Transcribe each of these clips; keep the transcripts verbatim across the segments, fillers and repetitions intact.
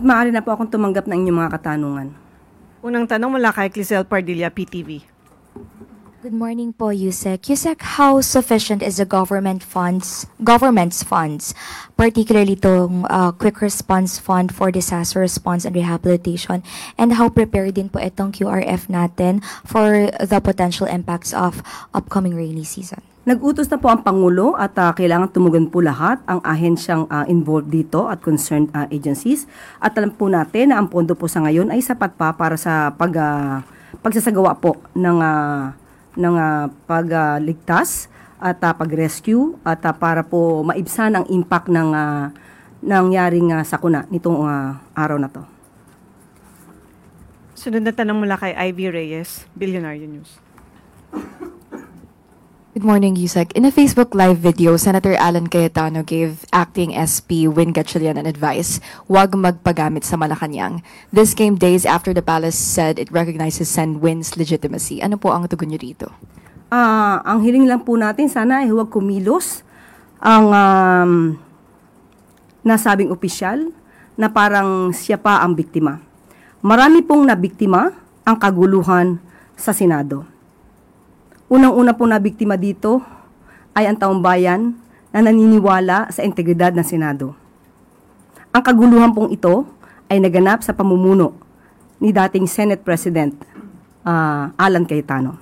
At maaari na po akong tumanggap ng inyong mga katanungan. Unang tanong mula kay Clisel Pardilla, P T V. Good morning po, Yusek. Yusek, how sufficient is the government funds, government's funds, particularly itong uh, Quick Response Fund for Disaster Response and Rehabilitation, and how prepared din po itong Q R F natin for the potential impacts of upcoming rainy season? Nag-utos na po ang Pangulo at uh, kailangan tumugon po lahat ang ahensyang uh, involved dito at concerned uh, agencies. At alam po natin na ang pondo po sa ngayon ay sapat pa para sa pag, uh, pagsasagawa po ng uh, ng uh, pagligtas uh, at uh, pag-rescue at uh, para po maibsan ang impact ng uh, nangyaring uh, sakuna nitong uh, araw na to. Sunod na tanong mula kay Ivy Reyes, Billionaire News. Good morning, Yusek. In a Facebook Live video, Senator Alan Cayetano gave Acting S P Win Gatchalian an advice, huwag magpagamit sa Malacanang. This came days after the palace said it recognizes Sen Win's legitimacy. Ano po ang tugon niyo dito? Uh, ang hiling lang po natin, sana ay huwag kumilos ang um, nasabing opisyal na parang siya pa ang biktima. Marami pong nabiktima ang kaguluhan sa Senado. Unang-una po na biktima dito ay ang taong bayan na naniniwala sa integridad ng Senado. Ang kaguluhan pong ito ay naganap sa pamumuno ni dating Senate President uh, Alan Cayetano.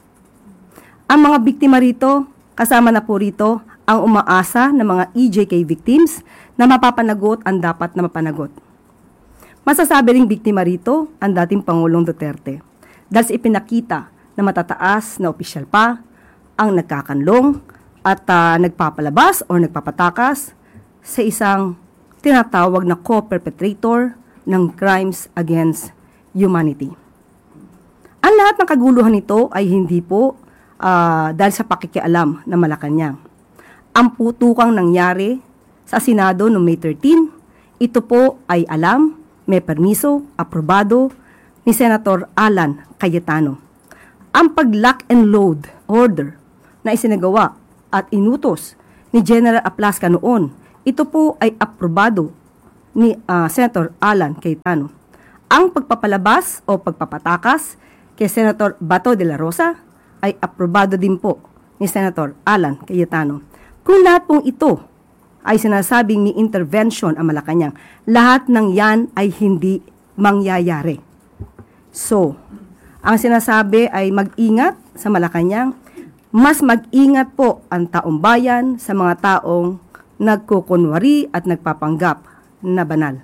Ang mga biktima rito, kasama na po rito ang umaasa ng mga E J K victims na mapapanagot ang dapat na mapanagot. Masasabi ring biktima rito ang dating Pangulong Duterte dahil sa ipinakita na matataas na opisyal pa ang nagkakanlong at uh, nagpapalabas o nagpapatakas sa isang tinatawag na co-perpetrator ng crimes against humanity. Ang lahat ng kaguluhan nito ay hindi po uh, dahil sa pakikialam ng Malacanang. Ang putukang nangyari sa Senado noong May thirteenth, ito po ay alam, may permiso, aprobado ni Senator Alan Cayetano. Ang pag-lock and load order na isinagawa at inutos ni General Aplasca noon, ito po ay aprobado ni uh, Senator Alan Cayetano. Ang pagpapalabas o pagpapatakas kay Senator Bato de la Rosa ay aprobado din po ni Senator Alan Cayetano. Kung lahat pong ito ay sinasabing ni intervention ang Malacanang, lahat ng yan ay hindi mangyayari. So, ang sinasabi ay mag-ingat sa Malacanang, mas mag-ingat po ang taong bayan sa mga taong nagkukunwari at nagpapanggap na banal.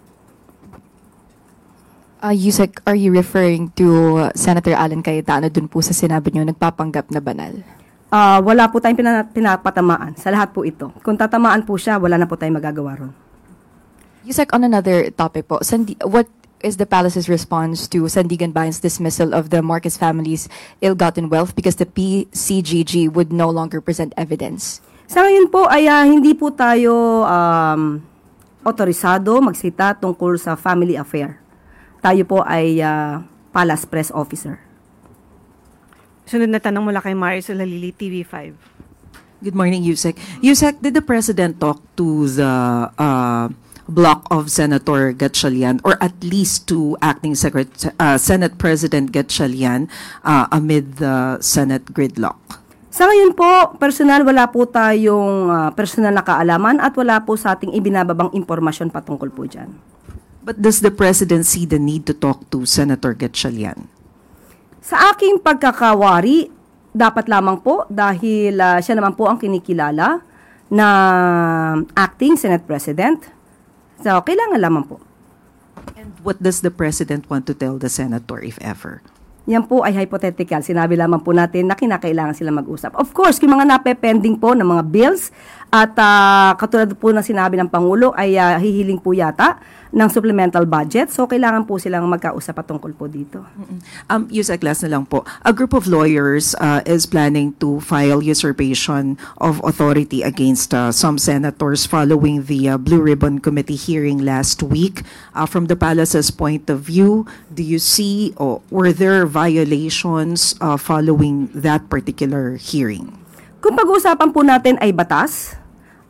Uh, Yusek, are you referring to uh, Senator Alan Cayetano dun po sa sinabi niyo nagpapanggap na banal? Uh, wala po tayong pina- pinapatamaan sa lahat po ito. Kung tatamaan po siya, wala na po tayong magagawa ron. Yusek, on another topic po, Sandi- what is the palace's response to Sandigan Bayan's dismissal of the Marcos family's ill-gotten wealth because the P C G G would no longer present evidence? Sa ngayon po ay uh, hindi po tayo um, otorisado magsita tungkol sa family affair. Tayo po ay uh, palace press officer. Sunod na tanong mula kay Marisol Halili, T V five. Good morning, Yusek. Yusek, did the President talk to the uh, block of Senator Gatchalian, or at least to Acting Secret- uh, Senate President Gatchalian uh, amid the Senate gridlock? Sa ngayon po, personal, wala po tayong uh, personal na kaalaman at wala po sa ating ibinababang impormasyon patungkol po dyan. But does the President see the need to talk to Senator Gatchalian? Sa aking pagkakawari, dapat lamang po dahil uh, siya naman po ang kinikilala na Acting Senate President. So, kailangan lamang po. And what does the President want to tell the Senator, if ever? Yan po ay hypothetical. Sinabi lamang po natin na kinakailangan sila mag-usap. Of course, yung mga napepending po ng mga bills at uh, katulad po ng sinabi ng Pangulo ay uh, hihiling po yata ng supplemental budget. So, kailangan po silang magkausap patungkol po dito. Um, Yusek, last na lang po. A group of lawyers uh, is planning to file usurpation of authority against uh, some senators following the uh, Blue Ribbon Committee hearing last week. Uh, from the palace's point of view, do you see or were there violations uh, following that particular hearing? Kung pag-uusapan po natin ay batas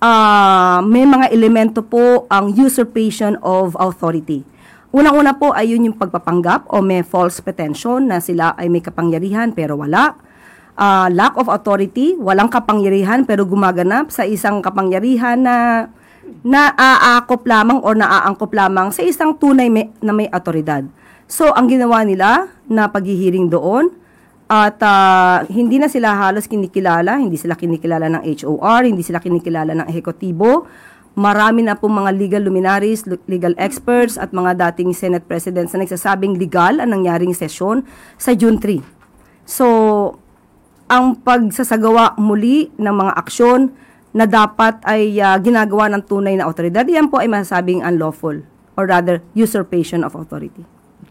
ah, may mga elemento po ang usurpation of authority. Unang-una po ay yun yung pagpapanggap o may false pretension na sila ay may kapangyarihan pero wala. Ah, lack of authority, walang kapangyarihan pero gumaganap sa isang kapangyarihan na naaakop lamang o naaangkop lamang sa isang tunay may, na may autoridad. So, ang ginawa nila na paghihiring doon, at uh, hindi na sila halos kinikilala, hindi sila kinikilala ng H O R, hindi sila kinikilala ng ehekutibo. Marami na pong mga legal luminaries, legal experts at mga dating Senate Presidents na nagsasabing legal ang nangyaring sesyon sa June third. So, ang pagsasagawa muli ng mga aksyon na dapat ay uh, ginagawa ng tunay na otoridad, yan po ay masasabing unlawful or rather usurpation of authority.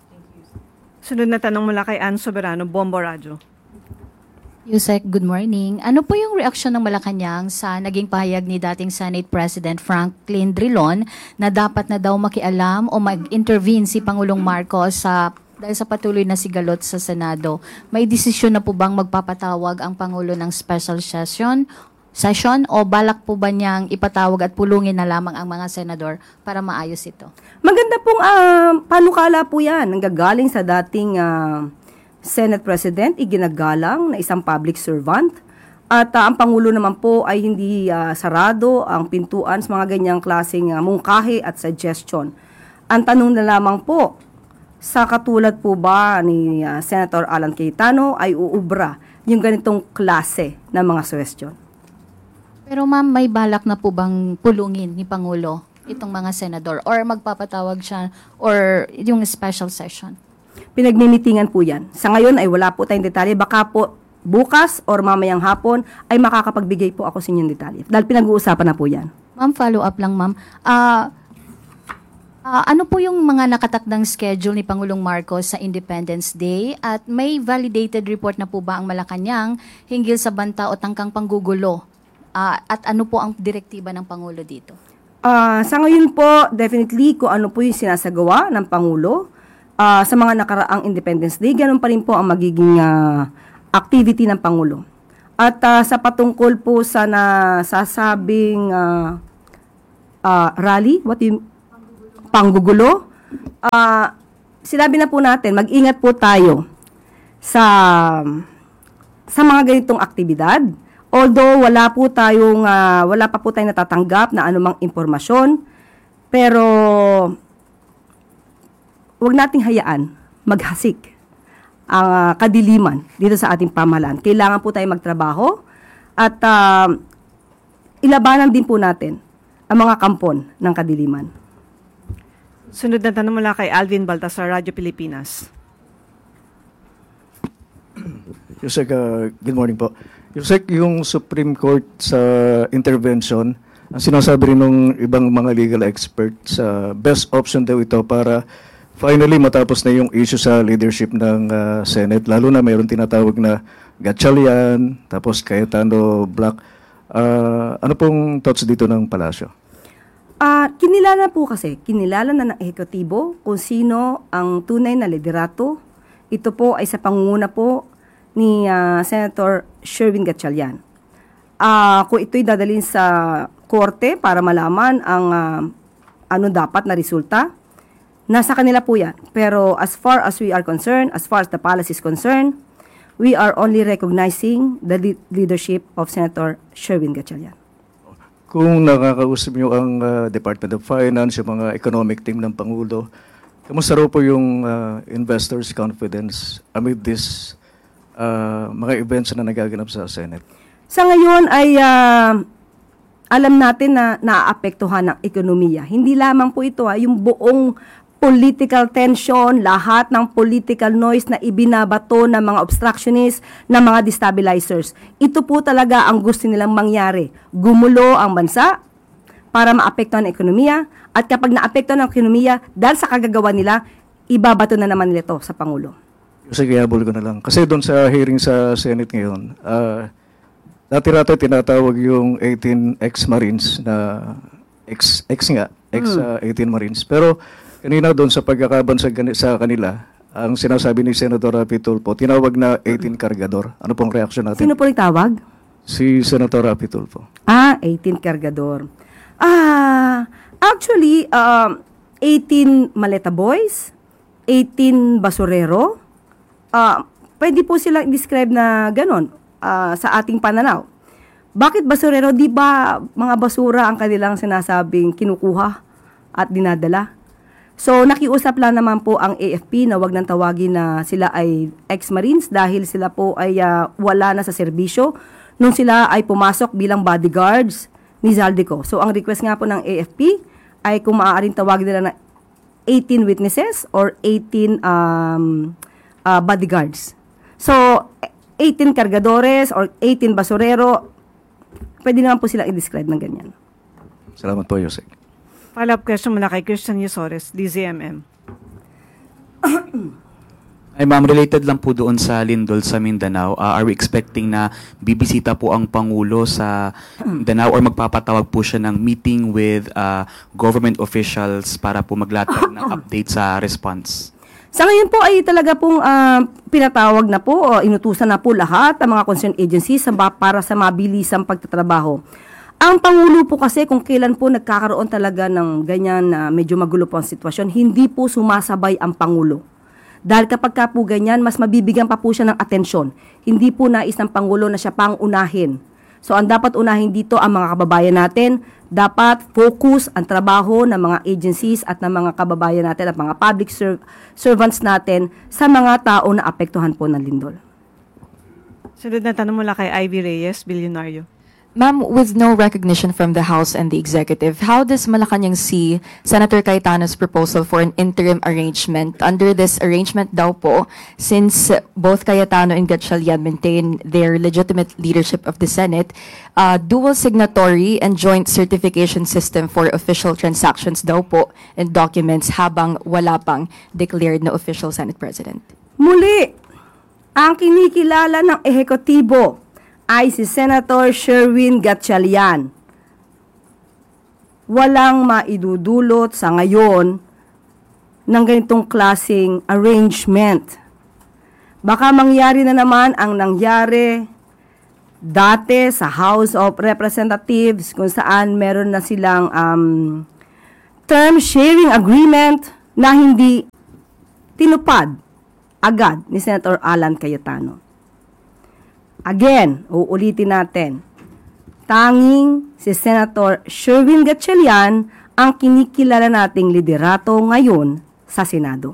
Sunod na tanong mula kay Ann Soberano, Bombo Radyo. Yusek, good morning. Ano po yung reaksyon ng Malacanang sa naging pahayag ni dating Senate President Franklin Drilon na dapat na daw makialam o mag-intervene si Pangulong Marcos sa dahil sa patuloy na sigalot sa Senado? May desisyon na po bang magpapatawag ang Pangulo ng special session session o balak po ba niyang ipatawag at pulungin na lamang ang mga senador para maayos ito? Maganda pong uh, panukala po yan. Nanggagaling sa dating uh, Senate President, iginagalang na isang public servant. At uh, ang Pangulo naman po ay hindi uh, sarado ang pintuan sa mga ganyang klaseng uh, mungkahi at suggestion. Ang tanong na lamang po, sa katulad po ba ni uh, Senator Alan Cayetano ay uubra yung ganitong klase ng mga suggestion? Pero ma'am, may balak na po bang pulungin ni Pangulo itong mga senador or magpapatawag siya or yung special session? Pinagmimitingan po yan. Sa ngayon ay wala po tayong detalye. Baka po bukas or mamayang hapon ay makakapagbigay po ako sa inyong detalye. Dahil pinag-uusapan na po yan. Ma'am, follow up lang ma'am. Ah... Uh, Uh, ano po yung mga nakatakdang schedule ni Pangulong Marcos sa Independence Day at may validated report na po ba ang Malacanang hinggil sa banta o tangkang panggugulo? Uh, at ano po ang direktiba ng Pangulo dito? Uh, sa ngayon po, definitely kung ano po yung sinasagawa ng Pangulo uh, sa mga nakaraang Independence Day, ganun pa rin po ang magiging uh, activity ng Pangulo. At uh, sa patungkol po sa nasasabing uh, uh, rally, what do you panggugulo, uh, sinabi na po natin, mag-ingat po tayo sa sa mga ganitong aktibidad. Although wala po tayong uh, wala pa po tayong natatanggap na anumang impormasyon, pero wag nating hayaan maghasik ang uh, kadiliman dito sa ating pamahalaan. Kailangan po tayo magtrabaho at uh, ilabanan din po natin ang mga kampon ng kadiliman. Sunod na tanong mula kay Alvin Baltasar, Radyo Pilipinas. Yusek, uh, good morning po. Yusek, yung Supreme Court sa intervention, ang sinasabi rin ng ibang mga legal experts, uh, best option daw ito para finally matapos na yung issue sa leadership ng uh, Senate, lalo na mayroon tinatawag na Gatchalian, tapos Cayetano Black. Uh, ano pong thoughts dito ng Palasyo? Uh, kinilala po kasi, kinilala na ng ehekutibo kung sino ang tunay na liderato. Ito po ay sa pangunguna po ni uh, Senator Sherwin Gatchalian. Uh, kung ito'y dadalhin sa korte para malaman ang uh, ano dapat na resulta, nasa kanila po yan. Pero as far as we are concerned, as far as the palace is concerned, we are only recognizing the le- leadership of Senator Sherwin Gatchalian. Kung nakakausap niyo ang uh, Department of Finance, yung mga economic team ng Pangulo, kamusta raw po yung uh, investors' confidence amid this uh, mga events na nagaganap sa Senate? Sa ngayon ay uh, alam natin na naaapektuhan ng ekonomiya. Hindi lamang po ito, ha, yung buong political tension, lahat ng political noise na ibinabato ng mga obstructionists, ng mga destabilizers. Ito po talaga ang gusto nilang mangyari. Gumulo ang bansa para maapektuhan ang ekonomiya at kapag naapektuhan ang ekonomiya, dahil sa kagagawa nila, ibabato na naman nila ito sa Pangulo. Sige, habol ko na lang. Kasi doon sa hearing sa Senate ngayon, uh, dati-rata tinatawag yung eighteen ex-Marines na ex, ex nga, ex-eighteen uh, Marines. Pero kanina doon sa pagkakaban sa, sa kanila, ang sinasabi ni Senator Rapi Tulfo, tinawag na eighteen kargador. Ano pong reaksyon natin? Sino po nagtawag? Si Senator Rapi Tulfo. Ah, eighteen kargador. Ah, actually, um, eighteen maleta boys, eighteen basurero. Ah, pwede po silang describe na ganon ah, sa ating pananaw. Bakit basurero? Di ba mga basura ang kanilang sinasabing kinukuha at dinadala? So, nakiusap lang naman po ang A F P na wag nang tawagin na sila ay ex-Marines dahil sila po ay uh, wala na sa serbisyo nung sila ay pumasok bilang bodyguards ni Zaldico. So, ang request nga po ng A F P ay kung maaaring tawagin nila na eighteen witnesses or eighteen um, uh, bodyguards. So, eighteen kargadores or eighteen basurero, pwede naman po silang i-describe ng ganyan. Salamat po, Yusek. Follow-up question mula kay Christian Yusores, D Z M M. Ay ma'am, related lang po doon sa Lindol sa Mindanao. Uh, are we expecting na bibisita po ang Pangulo sa Mindanao or magpapatawag po siya ng meeting with uh, government officials para po maglatag ng update sa response? Sa ngayon po ay talaga pong uh, pinatawag na po o inutusan na po lahat ang mga concerned agencies para sa mabilisang pagtatrabaho. Ang Pangulo po kasi kung kailan po nagkakaroon talaga ng ganyan na medyo magulo po ang sitwasyon, hindi po sumasabay ang Pangulo. Dahil kapag ka po ganyan, mas mabibigyan pa po siya ng atensyon. Hindi po nais ng Pangulo na siya pang unahin. So ang dapat unahin dito ang mga kababayan natin, dapat focus ang trabaho ng mga agencies at ng mga kababayan natin at mga public serv- servants natin sa mga tao na apektuhan po ng lindol. Sunod na tanong mula kay Ivy Reyes, Bilyonaryo. Ma'am, with no recognition from the House and the Executive, how does Malacanang see Senator Cayetano's proposal for an interim arrangement? Under this arrangement daw po, since both Cayetano and Gatchalian maintain their legitimate leadership of the Senate, uh, dual signatory and joint certification system for official transactions daw po and documents habang wala pang declared na official Senate President. Muli, ang kinikilala ng ehekutibo ay si Senator Sherwin Gatchalian. Walang maidudulot sa ngayon ng ganitong klaseng arrangement. Baka mangyari na naman ang nangyari dati sa House of Representatives kung saan meron na silang um, term sharing agreement na hindi tinupad agad ni Senator Alan Cayetano. Again, uulitin natin, tanging si Senator Sherwin Gatchalian ang kinikilala nating liderato ngayon sa Senado.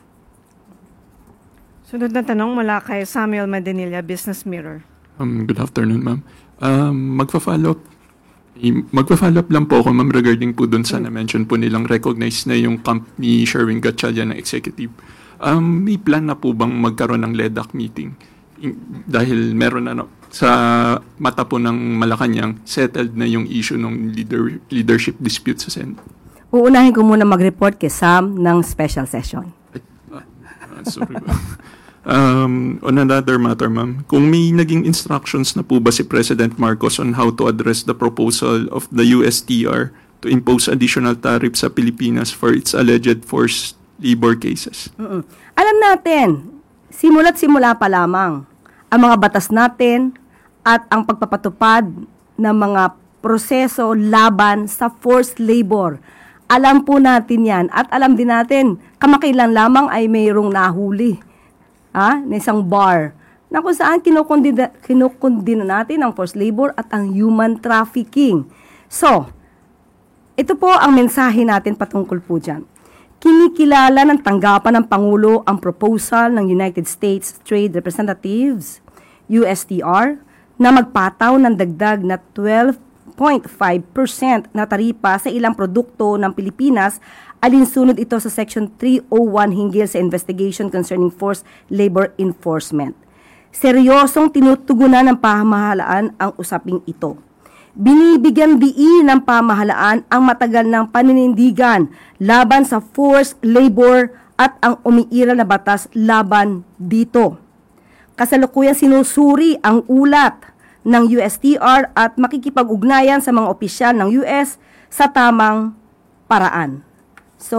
Sunod na tanong mula kay Samuel Madenilla, Business Mirror. Um, good afternoon, ma'am. Um, magpa-follow up. Magpa-follow up lang po ako, ma'am, regarding po dun sa na-mention po nilang recognize na yung camp ni Sherwin Gatchalian na executive. Um, may plan na po bang magkaroon ng L E D A C meeting? Dahil meron ano, sa mata po ng Malacanang, settled na yung issue ng leader, leadership dispute sa Senate. Uunahin ko muna mag-report kay Sam ng special session. Ay, ah, ah, sorry ba? Um, on another matter, ma'am, kung may naging instructions na po ba si President Marcos on how to address the proposal of the U S T R to impose additional tariffs sa Pilipinas for its alleged forced labor cases? Mm-mm. Alam natin, simula't simula pa lamang ang mga batas natin at ang pagpapatupad ng mga proseso laban sa forced labor. Alam po natin yan at alam din natin, kamakailan lamang ay mayroong nahuli ha, na isang bar na kung saan kinukundina, kinukundina natin ang forced labor at ang human trafficking. So, ito po ang mensahe natin patungkol po dyan. Kinikilala ng tanggapan ng Pangulo ang proposal ng United States Trade Representatives, U S T R, na magpataw ng dagdag na twelve point five percent na taripa sa ilang produkto ng Pilipinas, alinsunod ito sa Section three oh one hinggil sa investigation concerning forced labor enforcement. Seryosong tinutugunan ng pamahalaan ang usaping ito. Binibigyan diin ng pamahalaan ang matagal ng paninindigan laban sa forced labor at ang umiiral na batas laban dito. Kasalukuyan sinusuri ang ulat ng U S T R at makikipag-ugnayan sa mga opisyal ng U S sa tamang paraan. So,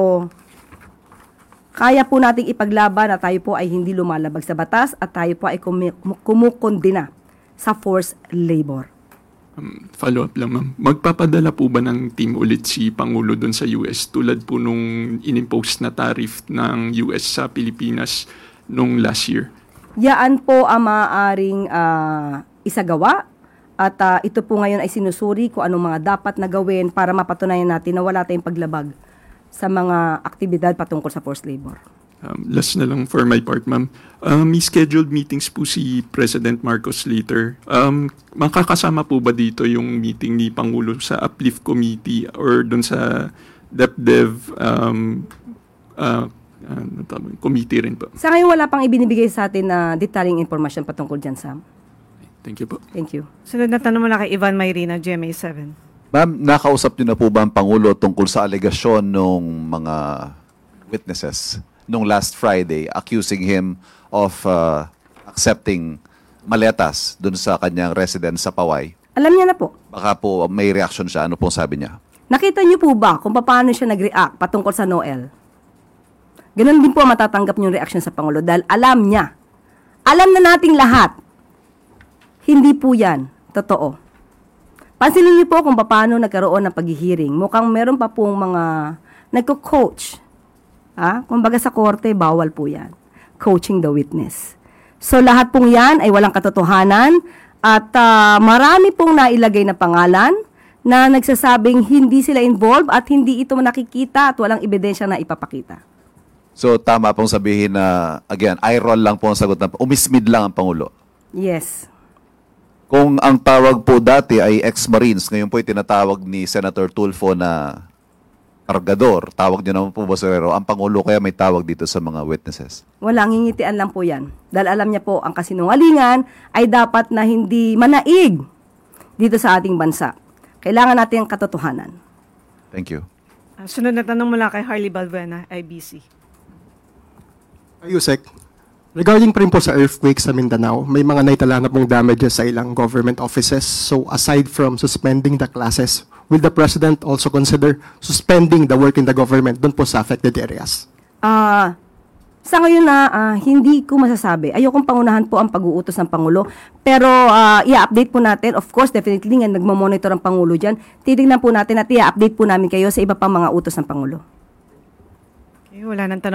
kaya po nating ipaglaban na tayo po ay hindi lumalabag sa batas at tayo po ay kumukondina sa forced labor. Um, follow-up lang, ma'am. Magpapadala po ba ng team ulit si Pangulo doon sa U S tulad po nung inimpose na tariff ng U S sa Pilipinas nung last year? Yaan po ang maaaring uh, isagawa at uh, ito po ngayon ay sinusuri kung anong mga dapat na gawin para mapatunayan natin na wala tayong paglabag sa mga aktibidad patungkol sa forced labor. Um, last na lang for my part, ma'am. Um, may scheduled meetings po si President Marcos later. Um, makakasama po ba dito yung meeting ni Pangulo sa Uplift Committee or dun sa DepDev um, uh, uh, committee rin po? Sa ngayon wala pang ibinibigay sa atin na detaling information patungkol dyan, Sam. Thank you po. Thank you. Sunod na tanong mula kay Ivan Mayrina, G M A seven. Ma'am, nakausap niyo na po ba ang Pangulo tungkol sa alegasyon ng mga witnesses nung last Friday accusing him of uh, accepting maletas dun sa kanyang residence sa Paway? Alam niya na po. Baka po may reaction siya. Ano pong sabi niya? Nakita niyo po ba kung paano siya nag-react patungkol sa Noel? Ganun din po matatanggap yung reaction sa Pangulo dahil alam niya. Alam na nating lahat. Hindi po yan totoo. Pansinin niyo po kung paano nagkaroon ng paghihiring. Mukhang meron pa pong mga nagko-coach. Ah, kumbaga sa korte, bawal po yan. Coaching the witness. So lahat pong yan ay walang katotohanan at uh, marami pong nailagay na pangalan na nagsasabing hindi sila involved at hindi ito nakikita at walang ebidensya na ipapakita. So tama pong sabihin na, again, eye roll lang po ang sagot ng, umismid lang ang Pangulo. Yes. Kung ang tawag po dati ay ex-Marines, ngayon po tinatawag ni Senator Tulfo na kargador, tawag niyo naman po, Basurero, ang Pangulo kaya may tawag dito sa mga witnesses? Walang ngingitian lang po yan. Dahil alam niya po, ang kasinungalingan ay dapat na hindi manaig dito sa ating bansa. Kailangan natin ang katotohanan. Thank you. Uh, sunod na tanong mula kay Harley Balbuena, I B C. Yusek, regarding pa rin po sa earthquake sa Mindanao, may mga naitala na pong damages sa ilang government offices. So aside from suspending the classes, will the President also consider suspending the work in the government doon po sa affected areas? Ah, uh, sa ngayon na uh, hindi ko masasabi. Ayokong pangunahan po ang pag-uutos ng Pangulo. Pero uh, i-update po natin. Of course, definitely nga nagmo-monitor ang Pangulo dyan. Titignan po natin at i-update po namin kayo sa iba pang mga utos ng Pangulo. Okay, wala nang tanong.